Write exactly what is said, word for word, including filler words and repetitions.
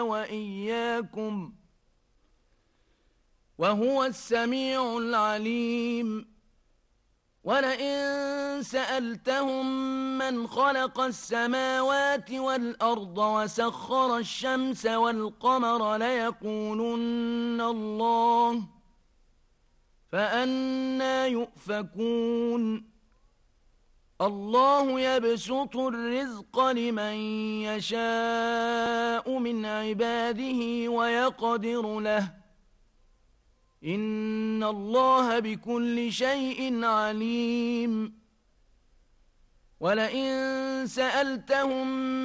وإياكم وهو السميع العليم. ولئن سألتهم من خلق السماوات والأرض وسخر الشمس والقمر ليقولن الله، فأنى يؤفكون. الله يبسط الرزق لمن يشاء من عباده ويقدر له، إن الله بكل شيء عليم. ولئن سألتهم